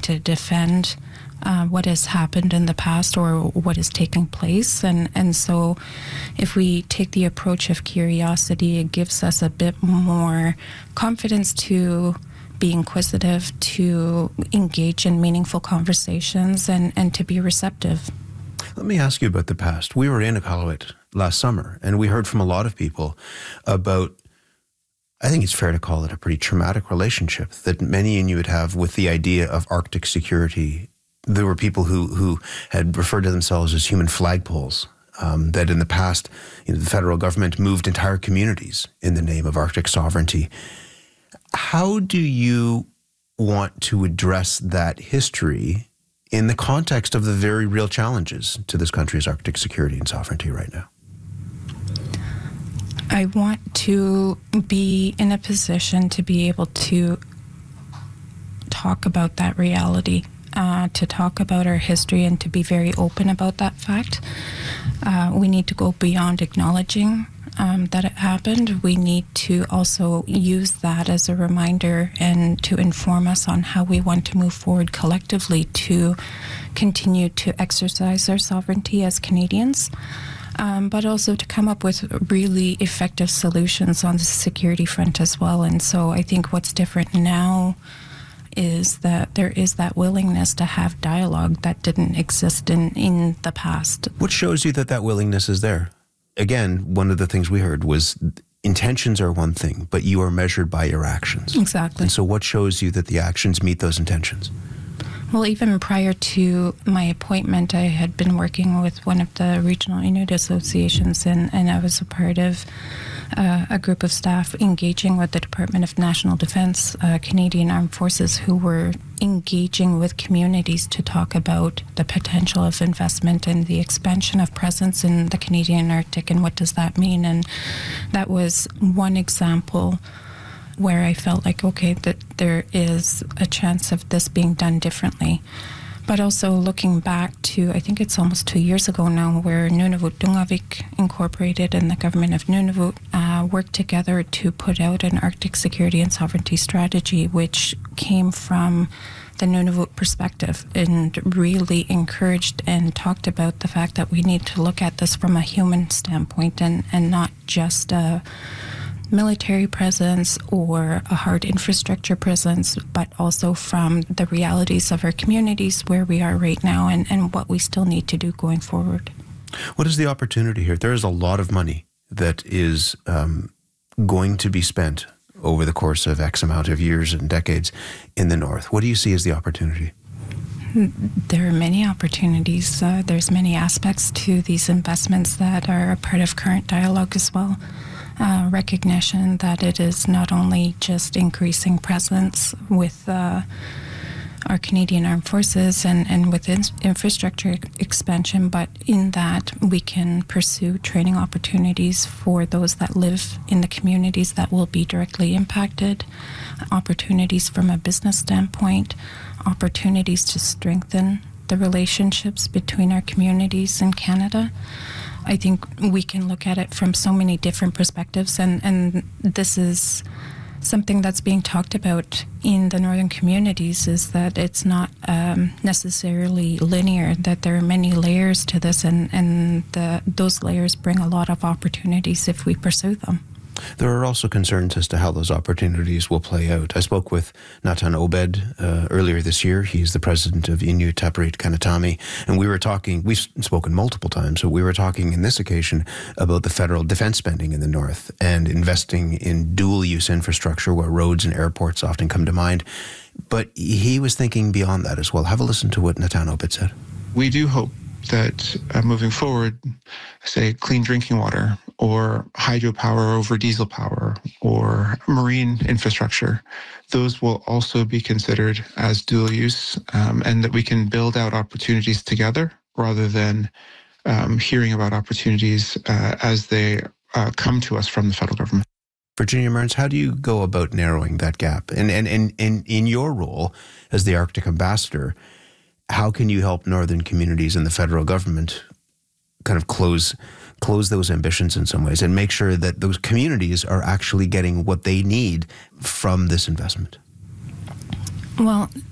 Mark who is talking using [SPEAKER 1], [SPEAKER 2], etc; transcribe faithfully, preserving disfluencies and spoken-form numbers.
[SPEAKER 1] to defend uh, what has happened in the past or what is taking place. And, and so if we take the approach of curiosity, it gives us a bit more confidence to be inquisitive, to engage in meaningful conversations, and, and to be receptive.
[SPEAKER 2] Let me ask you about the past. We were in Iqaluit last summer, and we heard from a lot of people about, I think it's fair to call it a pretty traumatic relationship that many Inuit have with the idea of Arctic security. There were people who, who had referred to themselves as human flagpoles, um, that in the past, you know, the federal government moved entire communities in the name of Arctic sovereignty. How do you want to address that history in the context of the very real challenges to this country's Arctic security and sovereignty right now?
[SPEAKER 1] I want to be in a position to be able to talk about that reality, uh, to talk about our history, and to be very open about that fact. Uh, we need to go beyond acknowledging Um, that it happened. We need to also use that as a reminder and to inform us on how we want to move forward collectively to continue to exercise our sovereignty as Canadians, um, but also to come up with really effective solutions on the security front as well. And so I think what's different now is that there is that willingness to have dialogue that didn't exist in, in the past.
[SPEAKER 2] What shows you that that willingness is there? Again, one of the things we heard was intentions are one thing, but you are measured by your actions.
[SPEAKER 1] Exactly.
[SPEAKER 2] And so what shows you that the actions meet those intentions?
[SPEAKER 1] Well, even prior to my appointment, I had been working with one of the regional Inuit associations, and, and I was a part of uh, a group of staff engaging with the Department of National Defence, uh, Canadian Armed Forces, who were engaging with communities to talk about the potential of investment and the expansion of presence in the Canadian Arctic and what does that mean. And that was one example where I felt like, okay, that there is a chance of this being done differently. But also looking back to, I think it's almost two years ago now, where Nunavut Dungavik Incorporated and the government of Nunavut uh, worked together to put out an Arctic security and sovereignty strategy, which came from the Nunavut perspective and really encouraged and talked about the fact that we need to look at this from a human standpoint and, and not just a military presence or a hard infrastructure presence, but also from the realities of our communities where we are right now and, and what we still need to do going forward.
[SPEAKER 2] What is the opportunity here? There is a lot of money that is um, going to be spent over the course of X amount of years and decades in the North. What do you see as the opportunity?
[SPEAKER 1] There are many opportunities. Uh, there's many aspects to these investments that are a part of current dialogue as well. Uh, recognition that it is not only just increasing presence with uh, our Canadian Armed Forces and, and with in- infrastructure expansion, but in that we can pursue training opportunities for those that live in the communities that will be directly impacted, opportunities from a business standpoint, opportunities to strengthen the relationships between our communities in Canada. I think we can look at it from so many different perspectives, and, and this is something that's being talked about in the northern communities, is that it's not um, necessarily linear, that there are many layers to this, and, and the, those layers bring a lot of opportunities if we pursue them.
[SPEAKER 2] There are also concerns as to how those opportunities will play out. I spoke with Natan Obed uh, earlier this year. He's the president of Inuit Tapiriit Kanatami, and we were talking, we've spoken multiple times, so we were talking in this occasion about the federal defense spending in the North and investing in dual-use infrastructure where roads and airports often come to mind. But he was thinking beyond that as well. Have a listen to what Natan Obed said.
[SPEAKER 3] We do hope that uh, moving forward, say clean drinking water or hydropower over diesel power or marine infrastructure, those will also be considered as dual use, um, and that we can build out opportunities together rather than um, hearing about opportunities uh, as they uh, come to us from the federal government.
[SPEAKER 2] Virginia Mearns, how do you go about narrowing that gap? And, and, and, and in your role as the Arctic ambassador, how can you help northern communities and the federal government kind of close close those ambitions in some ways and make sure that those communities are actually getting what they need from this investment?
[SPEAKER 1] Well,